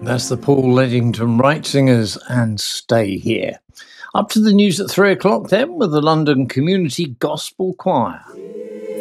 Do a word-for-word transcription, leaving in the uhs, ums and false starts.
That's the Paul Leddington Right Singers and Stay Here. Up to the news at three o'clock then with the London Community Gospel Choir.